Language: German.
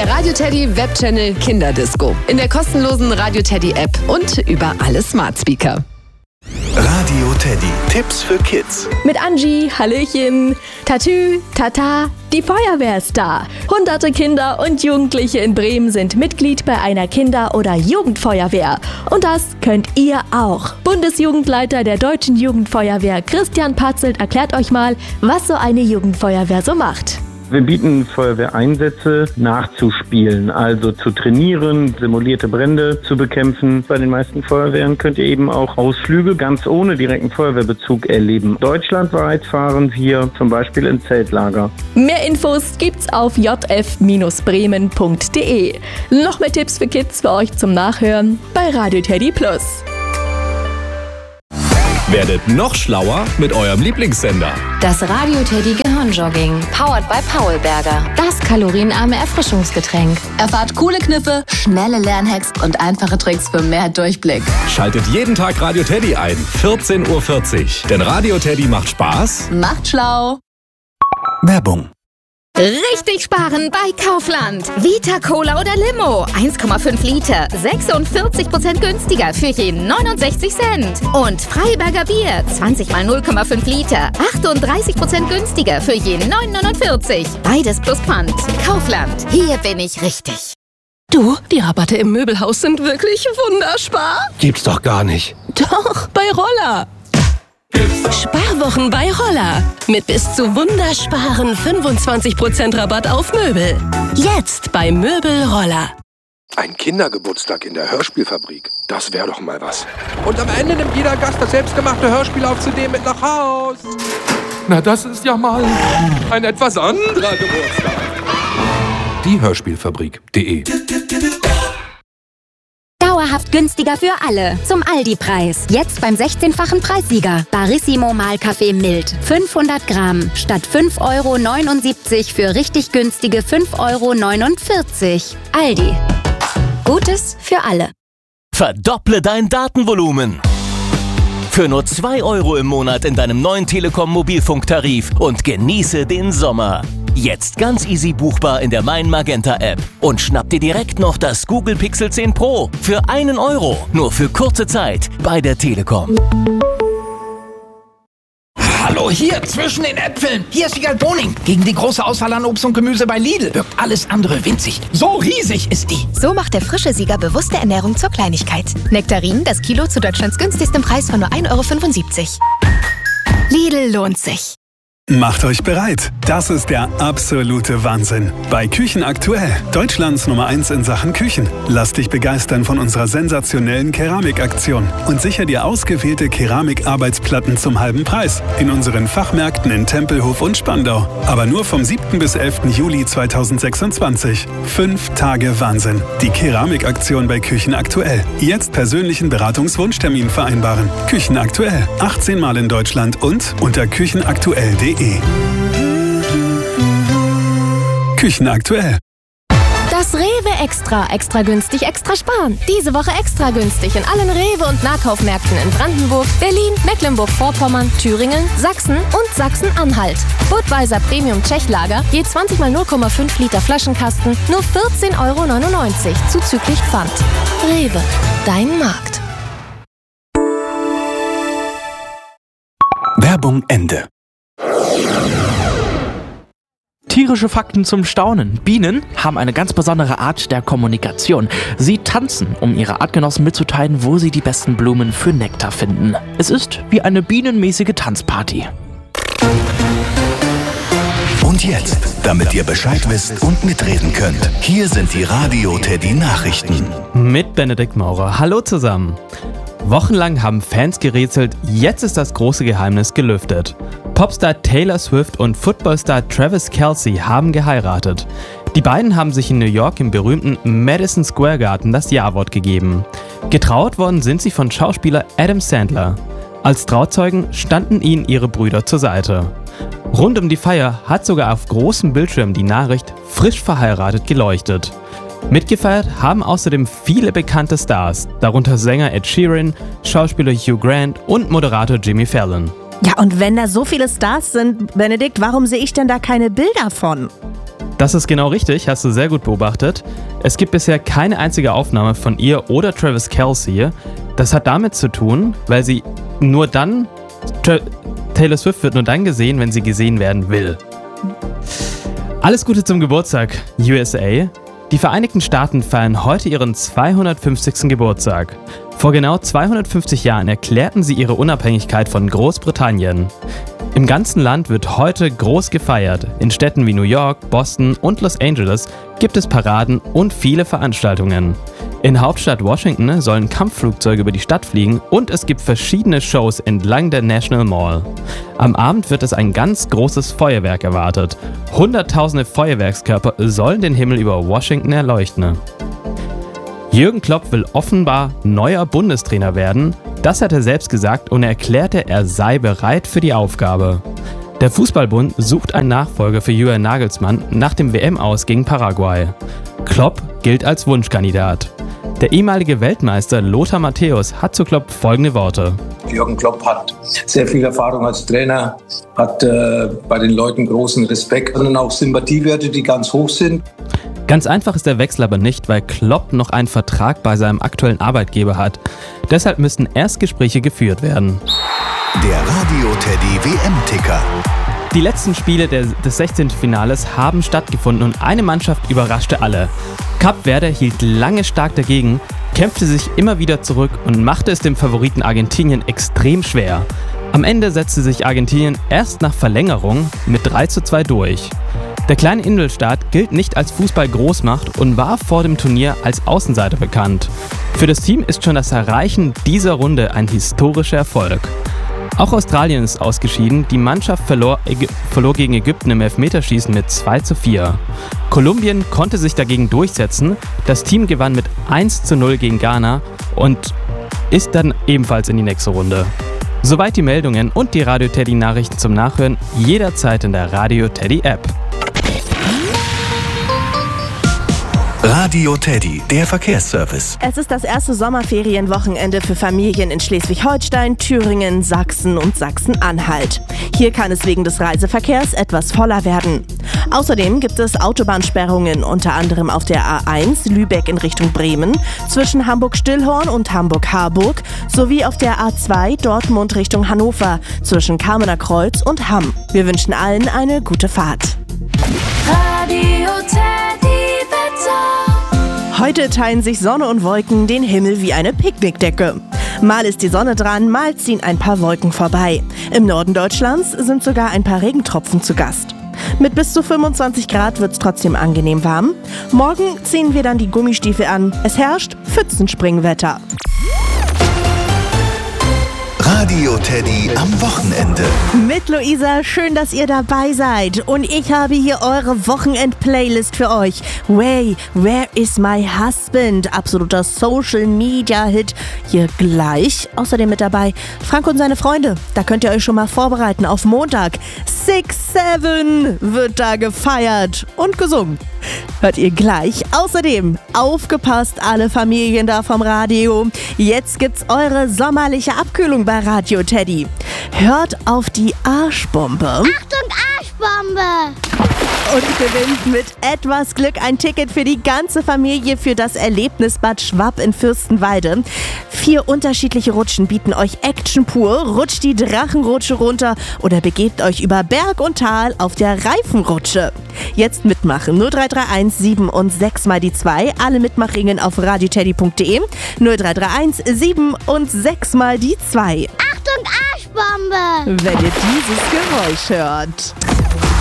Der Radio Teddy Webchannel Kinderdisco. In der kostenlosen Radio Teddy App und über alle Smart Speaker. Radio Teddy. Tipps für Kids. Mit Angie, Hallöchen. Tatü, Tata, die Feuerwehr ist da. Hunderte Kinder und Jugendliche in Bremen sind Mitglied bei einer Kinder- oder Jugendfeuerwehr. Und das könnt ihr auch. Bundesjugendleiter der Deutschen Jugendfeuerwehr, Christian Patzelt, erklärt euch mal, was so eine Jugendfeuerwehr so macht. Wir bieten Feuerwehreinsätze nachzuspielen, also zu trainieren, simulierte Brände zu bekämpfen. Bei den meisten Feuerwehren könnt ihr eben auch Ausflüge ganz ohne direkten Feuerwehrbezug erleben. Deutschlandweit fahren wir zum Beispiel in Zeltlager. Mehr Infos gibt's auf jf-bremen.de. Noch mehr Tipps für Kids für euch zum Nachhören bei Radio Teddy Plus. Werdet noch schlauer mit eurem Lieblingssender. Das Radio Teddy Gehirnjogging, powered by Paulberger. Das kalorienarme Erfrischungsgetränk. Erfahrt coole Kniffe, schnelle Lernhacks und einfache Tricks für mehr Durchblick. Schaltet jeden Tag Radio Teddy ein, 14:40 Uhr. Denn Radio Teddy macht Spaß. Macht schlau. Werbung. Richtig sparen bei Kaufland. Vita Cola oder Limo. 1,5 Liter. 46% günstiger für je 69 Cent. Und Freiberger Bier. 20 mal 0,5 Liter. 38% günstiger für je 9,49. Beides plus Pfand. Kaufland. Hier bin ich richtig. Du, die Rabatte im Möbelhaus sind wirklich wunderspar. Gibt's doch gar nicht. Doch, bei Roller. Sparwochen bei Roller. Mit bis zu wundersparen 25% Rabatt auf Möbel. Jetzt bei Möbel Roller. Ein Kindergeburtstag in der Hörspielfabrik. Das wäre doch mal was. Und am Ende nimmt jeder Gast das selbstgemachte Hörspiel auf CD mit nach Haus. Na, das ist ja mal ein etwas anderer Geburtstag. Die Hörspielfabrik.de. Dauerhaft günstiger für alle. Zum Aldi-Preis. Jetzt beim 16-fachen Preissieger. Barissimo Mahlkaffee mild. 500 Gramm. Statt 5,79 € für richtig günstige 5,49 €. Aldi. Gutes für alle. Verdopple dein Datenvolumen. Für nur 2 € im Monat in deinem neuen Telekom-Mobilfunktarif und genieße den Sommer. Jetzt ganz easy buchbar in der Mein Magenta App. Und schnapp dir direkt noch das Google Pixel 10 Pro für 1 €. Nur für kurze Zeit bei der Telekom. Hallo, hier zwischen den Äpfeln. Hier ist Wiegald Boning. Gegen die große Auswahl an Obst und Gemüse bei Lidl wirkt alles andere winzig. So riesig ist die. So macht der frische Sieger bewusste Ernährung zur Kleinigkeit. Nektarinen, das Kilo zu Deutschlands günstigstem Preis von nur 1,75 €. Lidl lohnt sich. Macht euch bereit. Das ist der absolute Wahnsinn. Bei Küchen aktuell. Deutschlands Nummer 1 in Sachen Küchen. Lass dich begeistern von unserer sensationellen Keramikaktion und sicher dir ausgewählte Keramikarbeitsplatten zum halben Preis. In unseren Fachmärkten in Tempelhof und Spandau. Aber nur vom 7. bis 11. Juli 2026. 5 Tage Wahnsinn. Die Keramikaktion bei Küchen aktuell. Jetzt persönlichen Beratungswunschtermin vereinbaren. Küchen aktuell. 18 Mal in Deutschland und unter küchenaktuell.de. Küchen aktuell. Das Rewe Extra. Extra günstig, extra sparen. Diese Woche extra günstig in allen Rewe- und Nahkaufmärkten in Brandenburg, Berlin, Mecklenburg-Vorpommern, Thüringen, Sachsen und Sachsen-Anhalt. Budweiser Premium Tschechlager, je 20 mal 0,5 Liter Flaschenkasten, nur 14,99 € zuzüglich Pfand. Rewe, dein Markt. Werbung Ende. Tierische Fakten zum Staunen. Bienen haben eine ganz besondere Art der Kommunikation. Sie tanzen, um ihre Artgenossen mitzuteilen, wo sie die besten Blumen für Nektar finden. Es ist wie eine bienenmäßige Tanzparty. Und jetzt, damit ihr Bescheid wisst und mitreden könnt, hier sind die Radio Teddy Nachrichten. Mit Benedikt Maurer. Hallo zusammen. Wochenlang haben Fans gerätselt, jetzt ist das große Geheimnis gelüftet. Popstar Taylor Swift und Footballstar Travis Kelce haben geheiratet. Die beiden haben sich in New York im berühmten Madison Square Garden das Ja-Wort gegeben. Getraut worden sind sie von Schauspieler Adam Sandler. Als Trauzeugen standen ihnen ihre Brüder zur Seite. Rund um die Feier hat sogar auf großem Bildschirm die Nachricht "frisch verheiratet" geleuchtet. Mitgefeiert haben außerdem viele bekannte Stars, darunter Sänger Ed Sheeran, Schauspieler Hugh Grant und Moderator Jimmy Fallon. Ja, und wenn da so viele Stars sind, Benedikt, warum sehe ich denn da keine Bilder von? Das ist genau richtig, hast du sehr gut beobachtet. Es gibt bisher keine einzige Aufnahme von ihr oder Travis Kelce. Das hat damit zu tun, weil sie nur dann, Taylor Swift wird nur dann gesehen, wenn sie gesehen werden will. Alles Gute zum Geburtstag, USA. Die Vereinigten Staaten feiern heute ihren 250. Geburtstag. Vor genau 250 Jahren erklärten sie ihre Unabhängigkeit von Großbritannien. Im ganzen Land wird heute groß gefeiert. In Städten wie New York, Boston und Los Angeles gibt es Paraden und viele Veranstaltungen. In Hauptstadt Washington sollen Kampfflugzeuge über die Stadt fliegen und es gibt verschiedene Shows entlang der National Mall. Am Abend wird es ein ganz großes Feuerwerk erwartet. Hunderttausende Feuerwerkskörper sollen den Himmel über Washington erleuchten. Jürgen Klopp will offenbar neuer Bundestrainer werden. Das hat er selbst gesagt und er erklärte, er sei bereit für die Aufgabe. Der Fußballbund sucht einen Nachfolger für Julian Nagelsmann nach dem WM-Aus gegen Paraguay. Klopp gilt als Wunschkandidat. Der ehemalige Weltmeister Lothar Matthäus hat zu Klopp folgende Worte. Jürgen Klopp hat sehr viel Erfahrung als Trainer, hat bei den Leuten großen Respekt und auch Sympathiewerte, die ganz hoch sind. Ganz einfach ist der Wechsel aber nicht, weil Klopp noch einen Vertrag bei seinem aktuellen Arbeitgeber hat. Deshalb müssen Erstgespräche geführt werden. Der Radio Teddy WM-Ticker. Die letzten Spiele des 16. Finales haben stattgefunden und eine Mannschaft überraschte alle. Kap Verde hielt lange stark dagegen, kämpfte sich immer wieder zurück und machte es dem Favoriten Argentinien extrem schwer. Am Ende setzte sich Argentinien erst nach Verlängerung mit 3:2 durch. Der kleine Inselstaat gilt nicht als Fußball-Großmacht und war vor dem Turnier als Außenseiter bekannt. Für das Team ist schon das Erreichen dieser Runde ein historischer Erfolg. Auch Australien ist ausgeschieden, die Mannschaft verlor gegen Ägypten im Elfmeterschießen mit 2:4. Kolumbien konnte sich dagegen durchsetzen, das Team gewann mit 1:0 gegen Ghana und ist dann ebenfalls in die nächste Runde. Soweit die Meldungen und die Radio Teddy Nachrichten zum Nachhören jederzeit in der Radio Teddy App. Radio Teddy, der Verkehrsservice. Es ist das erste Sommerferienwochenende für Familien in Schleswig-Holstein, Thüringen, Sachsen und Sachsen-Anhalt. Hier kann es wegen des Reiseverkehrs etwas voller werden. Außerdem gibt es Autobahnsperrungen, unter anderem auf der A1 Lübeck in Richtung Bremen, zwischen Hamburg-Stillhorn und Hamburg-Harburg, sowie auf der A2 Dortmund Richtung Hannover, zwischen Kamener Kreuz und Hamm. Wir wünschen allen eine gute Fahrt. Radio Teddy Wetter. Heute teilen sich Sonne und Wolken den Himmel wie eine Picknickdecke. Mal ist die Sonne dran, mal ziehen ein paar Wolken vorbei. Im Norden Deutschlands sind sogar ein paar Regentropfen zu Gast. Mit bis zu 25 Grad wird es trotzdem angenehm warm. Morgen ziehen wir dann die Gummistiefel an. Es herrscht Pfützenspringwetter. Radio Teddy am Wochenende. Mit Luisa, schön, dass ihr dabei seid. Und ich habe hier eure Wochenend-Playlist für euch. Way, Where is my husband? Absoluter Social-Media-Hit. Hier gleich. Außerdem mit dabei Frank und seine Freunde. Da könnt ihr euch schon mal vorbereiten auf Montag. 6-7 wird da gefeiert und gesungen. Hört ihr gleich. Außerdem, aufgepasst alle Familien da vom Radio. Jetzt gibt's eure sommerliche Abkühlung bei Radio Teddy. Hört auf die Arschbombe. Achtung, Arschbombe! Und gewinnt mit etwas Glück ein Ticket für die ganze Familie für das Erlebnisbad Schwapp in Fürstenwalde. 4 unterschiedliche Rutschen bieten euch Action pur. Rutscht die Drachenrutsche runter oder begebt euch über Berg und Tal auf der Reifenrutsche. Jetzt mitmachen. 0331 7 und 6 mal die 2. Alle Mitmachringen auf radioteddy.de. 0331 7 und 6 mal die 2. Achtung, Arschbombe! Wenn ihr dieses Geräusch hört.